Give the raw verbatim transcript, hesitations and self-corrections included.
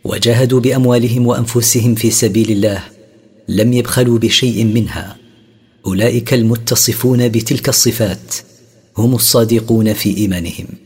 وجاهدوا بأموالهم وأنفسهم في سبيل الله، لم يبخلوا بشيء منها. أولئك المتصفون بتلك الصفات هم الصادقون في إيمانهم.